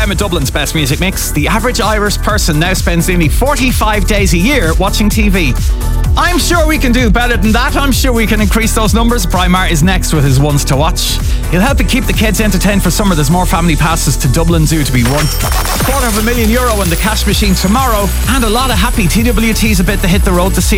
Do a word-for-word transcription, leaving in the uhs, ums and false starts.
time of Dublin's best music mix, the average Irish person now spends nearly forty-five days a year watching T V. I'm sure we can do better than that. I'm sure we can increase those numbers. Primar is next with his ones to watch. He'll help you keep the kids entertained for summer. There's more family passes to Dublin Zoo to be won. Quarter of a million euro in the cash machine tomorrow, and a lot of happy T W Ts about to hit the road to see